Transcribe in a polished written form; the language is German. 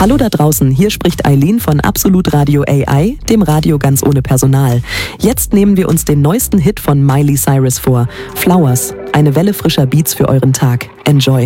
Hallo da draußen, hier spricht Eileen von Absolut Radio AI, dem Radio ganz ohne Personal. Jetzt nehmen wir uns den neuesten Hit von Miley Cyrus vor, Flowers, eine Welle frischer Beats für euren Tag. Enjoy!